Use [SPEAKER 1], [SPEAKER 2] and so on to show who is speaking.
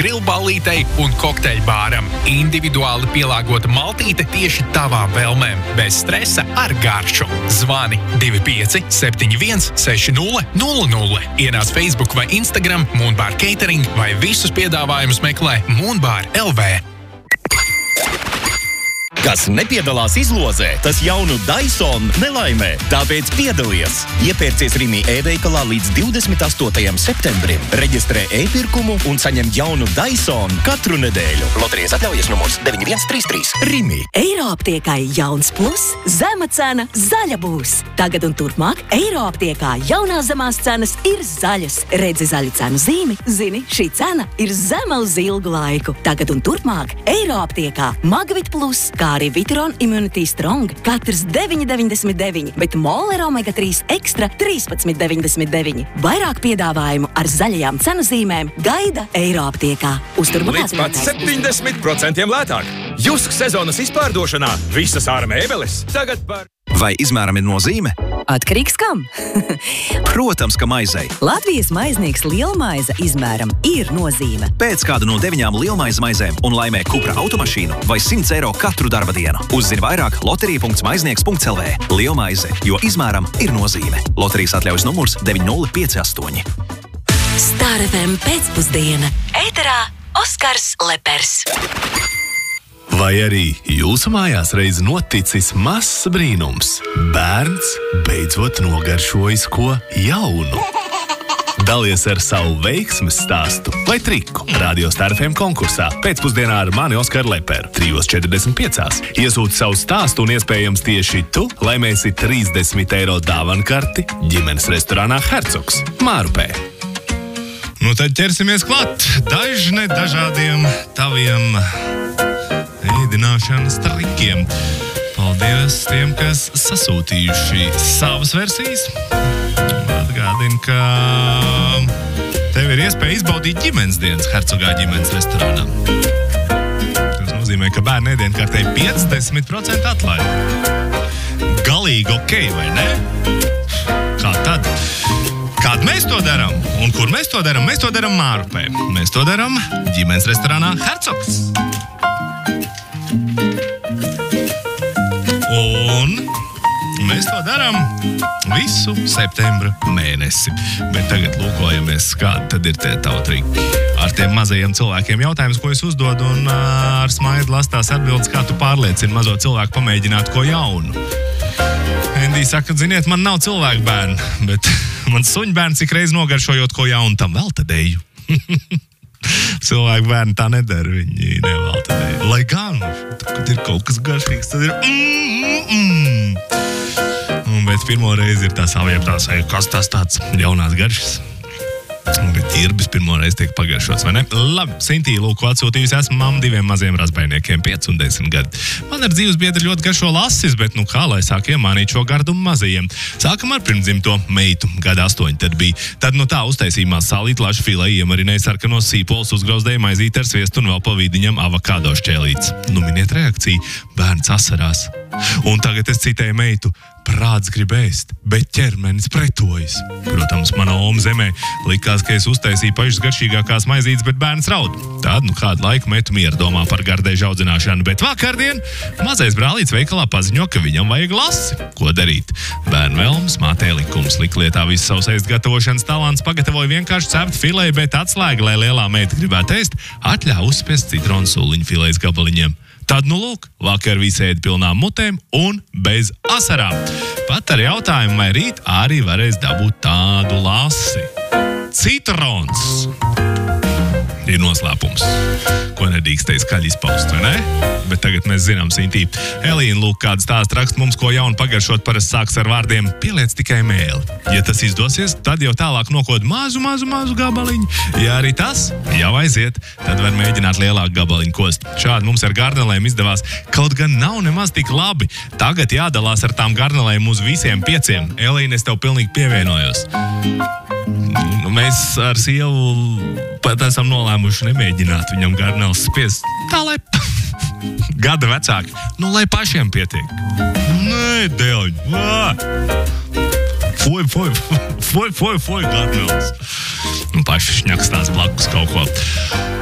[SPEAKER 1] grilballītei un kokteļbāram. Individuāli pielāgota maltīte tieši tavām vēlmēm. Bez stresa ar garšu. Zvani 25 71 60 00. Ienāc Facebook vai Instagram Moonbar Catering vai visus piedāvājumus meklē Moonbar LV.
[SPEAKER 2] Kas nepiedalās izlozē, tas jaunu Dyson nelaimē. Tāpēc piedalies! Iepērcies Rimi e-veikalā līdz 28. septembrim. Reģistrē e-pirkumu un saņem jaunu Dyson katru nedēļu. Loterijas atļaujas numurs 9133. Rimi.
[SPEAKER 3] Eiroaptiekai jauns plus, zema cena, zaļa būs. Tagad un turpmāk Eiroaptiekā jaunās zemās cenas ir zaļas. Redzi zaļu cenu zīmi, zini, šī cena ir zema uz ilgu laiku. Tagad un turpmāk Eiroaptiekā Magvit plus, kā arī Vitron Immunity Strong, katrs 9,99, bet Moller Omega 3 Extra 13,99. Vairāk piedāvājumu ar zaļajām cenu zīmēm gaida Eiroaptiekā.
[SPEAKER 4] Līdz pat 70% lētāk. Jusk sezonas izpārdošanā visas ārā mēbeles tagad par...
[SPEAKER 5] Vai izmēram ir nozīme?
[SPEAKER 3] Atkarīgs kam?
[SPEAKER 5] Protams, ka maizei.
[SPEAKER 3] Latvijas maiznieks lielmaize izmēram ir nozīme.
[SPEAKER 5] Pēc kādu no 9 lielmaize maizēm un laimē Cupra automašīnu vai 100 eiro katru darba dienu. Uzzini vairāk loterija.maiznieks.lv. Lielmaize, jo izmēram ir nozīme. Loterijas atļaujas numurs 9058.
[SPEAKER 3] Star FM pēcpusdiena. Ēterā Oskars Lepers.
[SPEAKER 6] Vai arī jūsu mājās reiz noticis mazs brīnums? Bērns beidzot nogaršojis ko jaunu. Dalies ar savu veiksmes stāstu vai triku Radio Star FM konkursā pēcpusdienā ar mani Oskaru Leperu 3:45. Iesūti savu stāstu un iespējams tieši tu laimēsi 30 eiro dāvankarti ģimenes restorānā Hercogs Mārupē.
[SPEAKER 7] Nu tad ķersimies klāt dažādiem taviem ēdināšanas trikiem. Paldies tiem, kas sasūtījuši savas versijas. Atgādinu, ka tev ir iespēja izbaudīt ģimenes dienas Hercogā ģimenes restorānā. Tas nozīmē, ka bērnu ēdienkartē 50% atlaide. Galīgi ok, vai ne? Kā tad? Kād mēs to darām? Un kur mēs to darām? Mēs to darām Mārupē. Mēs to darām ģimenes restorānā Hercogs. Un mēs to darām visu septembra mēnesi. Bet tagad lūkojamies, kādi tad ir tie tavu triki. Ar tiem mazajiem cilvēkiem jautājums, ko es uzdodu, un ar smaidu lastās atbildes, kā tu pārliecini mazo cilvēku pamēģināt ko jaunu. Endija saka, ziniet, man nav cilvēku bērni, bet man suņu bērns ik reiz nogaršojot ko jaunu, tam vēl tad eju. Cilvēku bērni tā nedara, viņi nevēl tad eju. Lai gan, kad ir kaut kas garšīgs, tad ir Bet pirmo reizi ir tā savieprās, kas tas tāds jaunās garšas. Bet ķirbis pirmo reizi tiek pagaršots, vai ne? Labi, Sintīja lūk atsūtījusi, esmu mamma 2 maziem razbainiekiem, 5 un 10 gadi. Man ar dzīves biedri ļoti garšo lasis, bet nu kā lai sāk iemānīt šo gardumu mazajiem? Sākam ar pirmdzimto meitu, gada 8 tad bija. Tad nu tā uztaisījumā salītlāšu filē iemarinēja sarkanos sīpols, uzgrauzdēja maizīti ar sviestu un vēl pa vidiņam avokado šķēlītes. Nu miniet reakciju, bērns asarās. Un tagad es citēju meitu, prāts grib ēst, bet ķermenis pretojas. Protams, mana oma zemē likās, ka es uztaisīju pašas garšīgākās maizītes, bet bērns raud. Tad, nu kādu laiku metu mieru domā par gardēžu audzināšanu, bet vakardien mazais brālīts veikalā paziņo, ka viņam vajag lasi. Ko darīt? Bērnu vēlmes, mātē likums, liklietā visu savus ēst gatavošanas talants, pagatavoja vienkārši ceptu filēju, bet atslēga, lai lielā meita gribētu ēst, atļāva uzspiest citronu suliņu filējas gabaliņiem. Tad, nu lūk, vakar visi ēd pilnām mutēm un bez asarām. Pat ar jautājumu, vai rīt arī varēs dabūt tādu lasi. Citrons ir noslēpums, ko nedrīkstēja skaļi izpaust, vai ne? Bet tagad mēs zinām, Sintī. Elīna, lūk, kāds stāsts raksta mums, ko jaunu pagaršot parasti sāks ar vārdiem pieliec tikai mēli. Ja tas izdosies, tad jau tālāk nokod mazu gabaliņu. Ja arī tas jau aiziet, tad var mēģināt lielāku gabaliņu kost. Šādi mums ar garnelēm izdevās, kaut gan nav nemaz tik labi. Tagad jādalās ar tām garnelēm uz visiem 5. Elīna, es tev pilnīgi pievienojos. Mēs ar sievu pat esam nolēmuši nemēģināt viņam garneles spiest. Tā, lai gada vecāki, nu, lai pašiem pietiek. Nē, dēļ. Foi, garneles. Nu, paši šņakstās blakus kaut ko.